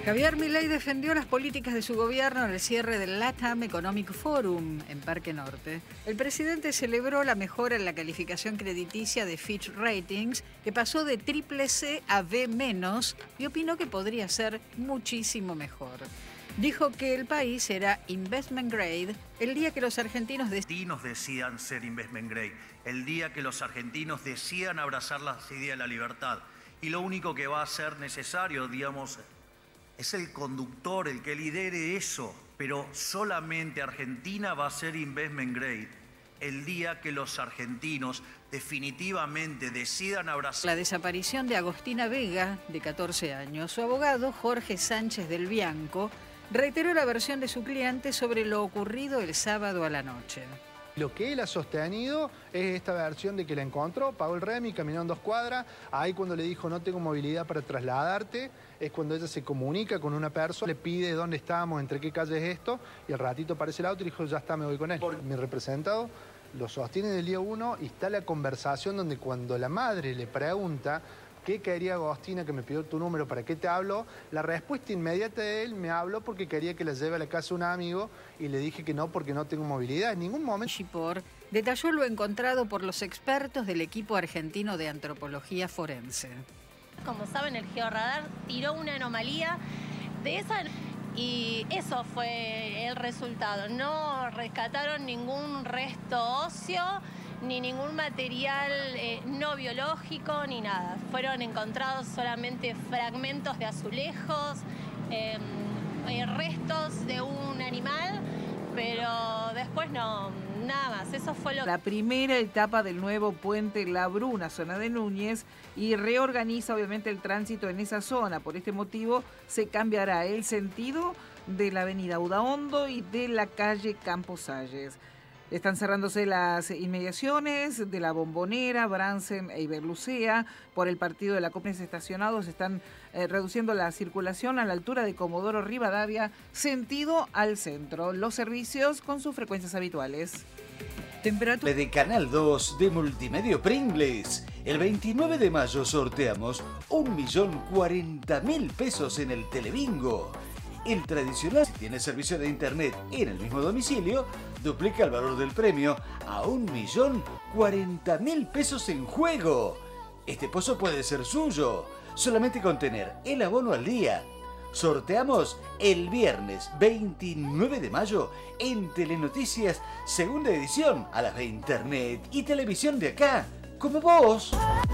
Javier Milei defendió las políticas de su gobierno en el cierre del LATAM Economic Forum en Parque Norte. El presidente celebró la mejora en la calificación crediticia de Fitch Ratings, que pasó de CCC a B-, y opinó que podría ser muchísimo mejor. Dijo que el país era investment grade el día que los argentinos decidan ser investment grade, el día que los argentinos decidan abrazar las ideas de la libertad. Y lo único que va a ser necesario, digamos, es el conductor, el que lidere eso, pero solamente Argentina va a ser investment grade el día que los argentinos definitivamente decidan abrazar la desaparición de Agostina Vega, de 14 años. Su abogado, Jorge Sánchez del Bianco, reiteró la versión de su cliente sobre lo ocurrido el sábado a la noche. Lo que él ha sostenido es esta versión de que la encontró, pagó el remi, caminaron 2 cuadras. Ahí cuando le dijo no tengo movilidad para trasladarte, es cuando ella se comunica con una persona, le pide dónde estamos, entre qué calle es esto, y al ratito aparece el auto y dijo ya está, me voy con él. Mi representado lo sostiene del día 1 y está la conversación donde cuando la madre le pregunta ¿qué quería Agostina que me pidió tu número? ¿Para qué te hablo? La respuesta inmediata de él, me habló porque quería que la lleve a la casa de un amigo y le dije que no porque no tengo movilidad. En ningún momento. Shipor detalló lo encontrado por los expertos del equipo argentino de antropología forense. Como saben, el georradar tiró una anomalía de esa y eso fue el resultado. No rescataron ningún resto óseo, ni ningún material no biológico, ni nada. Fueron encontrados solamente fragmentos de azulejos, restos de un animal, pero después no, nada más. Eso fue la primera etapa del nuevo puente La Bruna, zona de Núñez, y reorganiza obviamente el tránsito en esa zona. Por este motivo se cambiará el sentido de la avenida Udaondo y de la calle Campos Salles. Están cerrándose las inmediaciones de la Bombonera, Bransen e Iberlucea. Por el partido de la Copnes estacionados están reduciendo la circulación a la altura de Comodoro Rivadavia, sentido al centro. Los servicios con sus frecuencias habituales. Temperatura de Canal 2 de Multimedio Pringles. El 29 de mayo sorteamos 1.040.000 pesos en el Telebingo. El tradicional, si tiene servicio de internet en el mismo domicilio, duplica el valor del premio a 1.040.000 pesos en juego. Este pozo puede ser suyo, solamente con tener el abono al día. Sorteamos el viernes 29 de mayo en Telenoticias, segunda edición, a las de internet y televisión de acá, como vos.